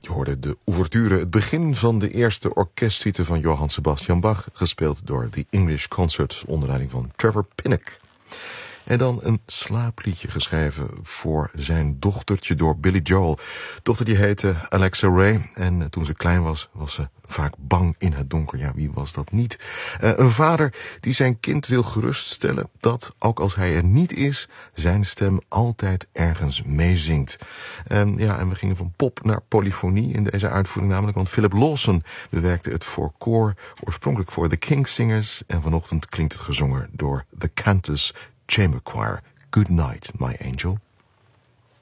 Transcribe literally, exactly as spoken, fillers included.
Je hoorde de ouverture, het begin van de eerste orkestsuite van Johann Sebastian Bach, gespeeld door The English Concerts onder leiding van Trevor Pinnock. En dan een slaapliedje geschreven voor zijn dochtertje door Billy Joel. Dochter die heette Alexa Ray en toen ze klein was, was ze vaak bang in het donker. Ja, wie was dat niet? Uh, een vader die zijn kind wil geruststellen dat, ook als hij er niet is, zijn stem altijd ergens meezingt. Um, ja, en we gingen van pop naar polyfonie in deze uitvoering namelijk, want Philip Lawson bewerkte het voor koor, oorspronkelijk voor The Kingsingers, en vanochtend klinkt het gezongen door The Cantus Chamber Choir. Good night, my angel.